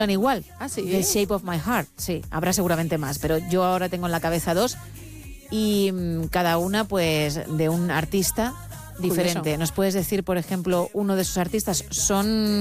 igual. ¿Ah, sí? The Shape of My Heart, sí, habrá seguramente más, pero yo ahora tengo en la cabeza 2 y cada una pues de un artista diferente. Curioso. ¿Nos puedes decir, por ejemplo, uno de esos artistas? Son